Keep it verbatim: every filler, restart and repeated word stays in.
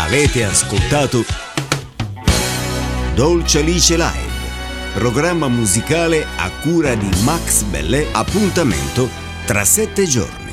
Avete ascoltato Dolce Alice Live, programma musicale a cura di Max Bellè. Appuntamento tra sette giorni.